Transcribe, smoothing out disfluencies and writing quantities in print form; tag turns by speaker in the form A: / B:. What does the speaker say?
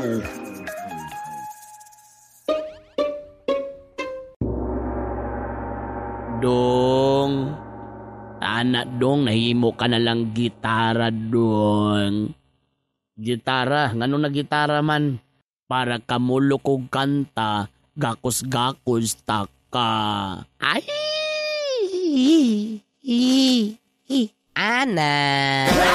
A: Dong, anak dong, nahimo ka na lang gitara dong. Gitara, ngano na gitara man? Para kamulo kog kanta, gakos-gakos taka. Ay!
B: Ana!